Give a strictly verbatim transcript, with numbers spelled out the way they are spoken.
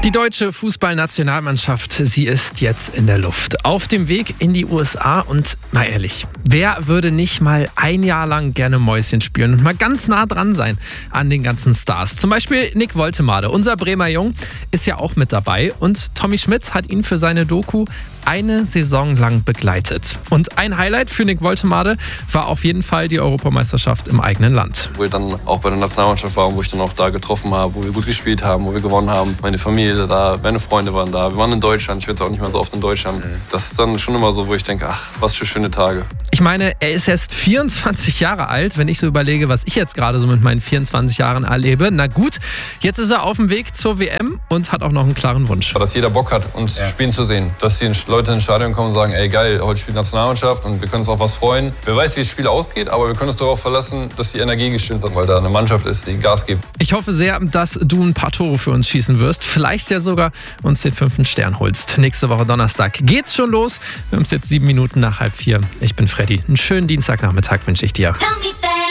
Die deutsche Fußballnationalmannschaft, sie ist jetzt in der Luft. Auf dem Weg in die U S A und mal ehrlich, wer würde nicht mal ein Jahr lang gerne Mäuschen spielen und mal ganz nah dran sein an den ganzen Stars? Zum Beispiel Nick Woltemade, unser Bremer Jung, ist ja auch mit dabei und Tommy Schmidt hat ihn für seine Doku eine Saison lang begleitet. Und ein Highlight für Nick Woltemade war auf jeden Fall die Europameisterschaft im eigenen Land. Wo ich dann auch bei der Nationalmannschaft war und wo ich dann auch da getroffen habe, wo wir gut gespielt haben, wo wir gewonnen haben. Meine Familie da, meine Freunde waren da. Wir waren in Deutschland, ich bin jetzt auch nicht mehr so oft in Deutschland. Das ist dann schon immer so, wo ich denke, ach, was für schöne Tage. Ich meine, er ist erst vierundzwanzig Jahre alt, wenn ich so überlege, was ich jetzt gerade so mit meinen vierundzwanzig Jahren erlebe. Na gut, jetzt ist er auf dem Weg zur W M und hat auch noch einen klaren Wunsch. Dass jeder Bock hat, uns ja. spielen zu sehen. Dass die Leute ins Stadion kommen und sagen, ey geil, heute spielt Nationalmannschaft und wir können uns auf was freuen. Wer weiß, wie das Spiel ausgeht, aber wir können uns darauf verlassen, dass die Energie gestimmt hat, weil da eine Mannschaft ist, die Gas gibt. Ich hoffe sehr, dass du ein paar Tore für uns schießen wirst. Vielleicht ja sogar uns den fünften Stern holst. Nächste Woche Donnerstag geht's schon los. Wir haben es jetzt sieben Minuten nach halb vier. Ich bin Freddy. Einen schönen Dienstagnachmittag wünsche ich dir.